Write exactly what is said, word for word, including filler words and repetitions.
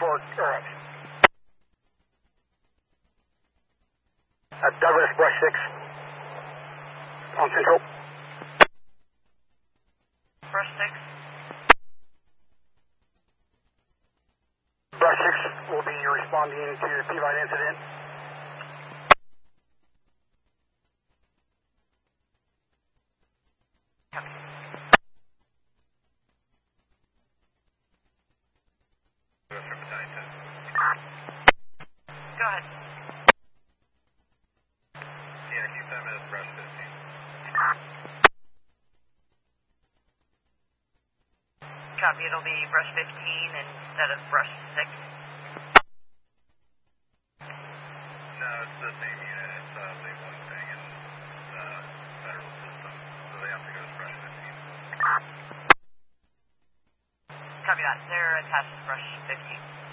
for uh, uh, Douglas, brush six on Central. Brush six. Brush six will be responding to the Peavine incident. Go ahead. Yeah, keep them as brush fifteen. Copy, it'll be brush fifteen instead of brush six. No, it's the same unit. It's uh, leave one thing in the federal system, so they have to go to brush fifteen. Copy that. They're attached to brush fifteen.